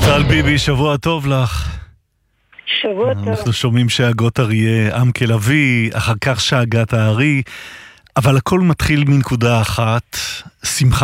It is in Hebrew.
טל ביבי, שבוע טוב לך. שבוע טוב. אנחנו שומעים שאגות אריה, עם כלבי, אחר כך שאגת הארי, אבל הכל מתחיל מנקודה אחת, שמחה